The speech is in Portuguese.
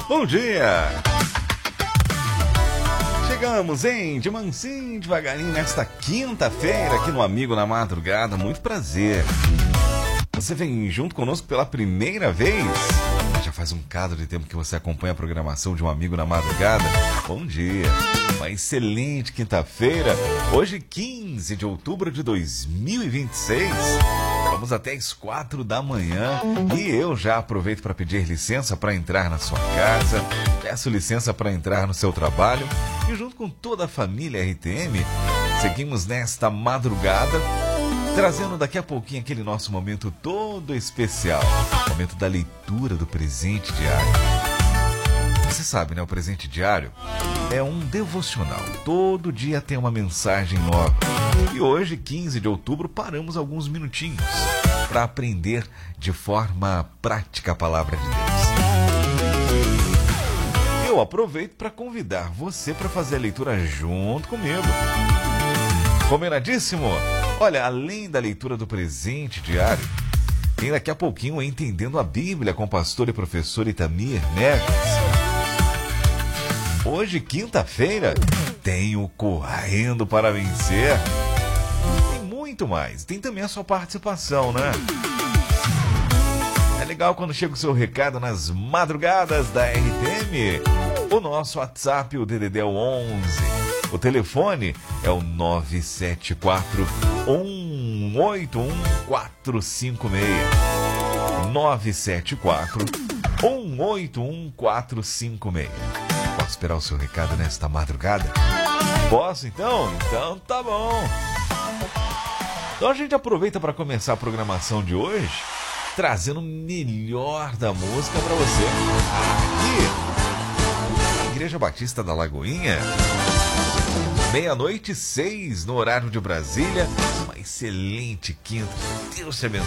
Bom dia! Chegamos, hein? De mansinho, devagarinho, nesta quinta-feira, aqui no Amigo na Madrugada. Muito prazer. Você vem junto conosco pela primeira vez? Já faz um bocado de tempo que você acompanha a programação de um Amigo na Madrugada. Bom dia! Uma excelente quinta-feira. Hoje, 15 de outubro de 2026. Vamos até as 4 da manhã e eu já aproveito para pedir licença para entrar na sua casa, peço licença para entrar no seu trabalho e junto com toda a família RTM, seguimos nesta madrugada, trazendo daqui a pouquinho aquele nosso momento todo especial, momento da leitura do presente diário. Você sabe, né? O presente diário é um devocional. Todo dia tem uma mensagem nova. E hoje, 15 de outubro, paramos alguns minutinhos para aprender de forma prática a palavra de Deus. Eu aproveito para convidar você para fazer a leitura junto comigo. Combinadíssimo? Olha, além da leitura do presente diário, tem daqui a pouquinho Entendendo a Bíblia com o pastor e professor Itamir Neves. Hoje, quinta-feira, tem o Correndo para Vencer. Tem muito mais. Tem também a sua participação, né? É legal quando chega o seu recado nas madrugadas da RTM. O nosso WhatsApp, o DDD é o 11. O telefone é o 974 181 456. 974 181 456. Posso esperar o seu recado nesta madrugada? Posso, então? Então tá bom. Então a gente aproveita para começar a programação de hoje, trazendo o melhor da música para você. Aqui, na Igreja Batista da Lagoinha, 00:06 no horário de Brasília. Uma excelente quinta. Deus te abençoe.